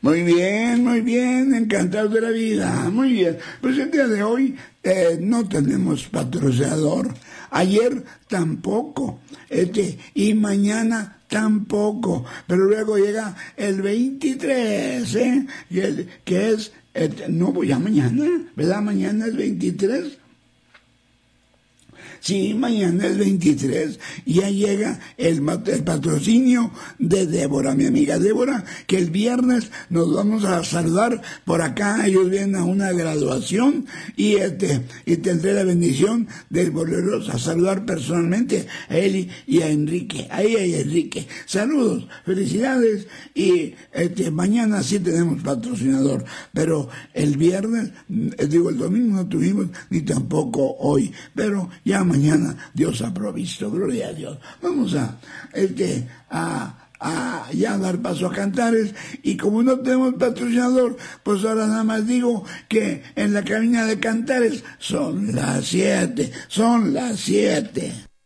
muy bien, encantado de la vida, muy bien. Pues el día de hoy no tenemos patrocinador, ayer tampoco, y mañana tampoco, pero luego llega el 23, que es, no, ya mañana, ¿verdad? Mañana es 23. Sí, mañana es 23 y ya llega el patrocinio de Débora, mi amiga Débora, que el viernes nos vamos a saludar por acá. Ellos vienen a una graduación y tendré la bendición de volverlos a saludar personalmente a él y a Enrique. A ella y a Enrique. Saludos, felicidades y mañana sí tenemos patrocinador, pero el viernes, el domingo no tuvimos ni tampoco hoy, pero ya mañana Dios ha provisto, gloria a Dios. Vamos a ya dar paso a Cantares, y como no tenemos patrocinador, pues ahora nada más digo que en la cabina de Cantares son las 7.